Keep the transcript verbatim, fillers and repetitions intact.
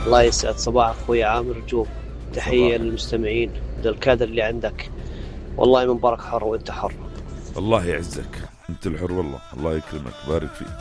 الله يسعد صباح أخوي عامر جوب. تحية صباحك. للمستمعين، للكادر اللي عندك. والله من برك حر وانت حر. الله يعزك، انت الحر والله، الله يكرمك، بارك فيك.